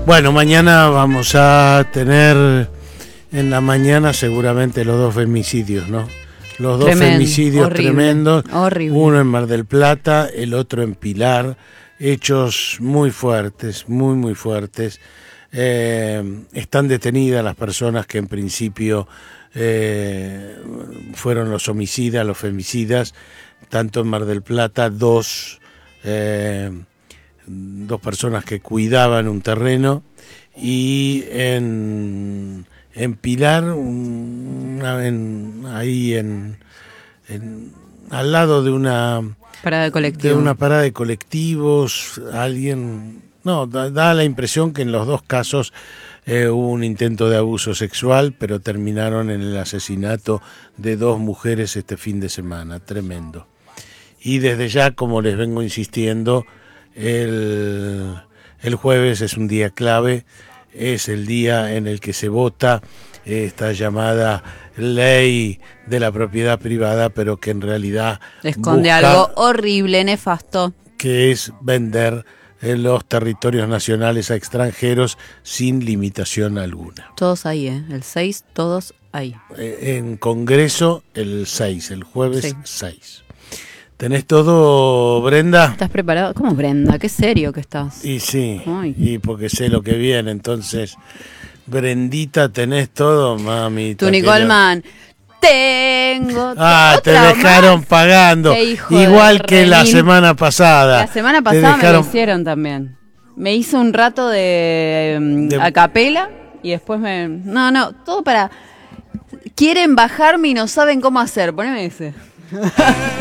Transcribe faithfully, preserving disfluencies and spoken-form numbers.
Bueno, mañana vamos a tener en la mañana seguramente los dos femicidios, ¿no? Los dos Tremendo, femicidios horrible, tremendos, horrible. uno en Mar del Plata, el otro en Pilar, hechos muy fuertes, muy muy fuertes. Eh, están detenidas las personas que en principio eh, fueron los homicidas, los femicidas, tanto en Mar del Plata, dos, eh, dos personas que cuidaban un terreno, y en... En Pilar, una, en, ahí en, en al lado de una parada de colectivo. de una parada de colectivos, alguien, no, da, da la impresión que en los dos casos eh, hubo un intento de abuso sexual, pero terminaron en el asesinato de dos mujeres este fin de semana, tremendo. Y desde ya, como les vengo insistiendo, el, el jueves es un día clave. Es el día en el que se vota esta llamada ley de la propiedad privada, pero que en realidad esconde algo horrible, nefasto, que es vender en los territorios nacionales a extranjeros sin limitación alguna. Todos ahí, ¿eh? El seis, todos ahí. En Congreso el seis, el jueves sí. seis. ¿Tenés todo, Brenda? ¿Estás preparado? ¿Cómo, Brenda? Qué serio que estás. Y sí, Ay. y porque sé lo que viene, entonces, Brendita, ¿tenés todo, mami? Tú, Nicolman, tengo... Ah, te dejaron más? pagando, igual que la semana pasada. La semana pasada dejaron... me lo hicieron también. Me hice un rato de, de... a capela y después me... No, no, todo para... Quieren bajarme y no saben cómo hacer, poneme ese.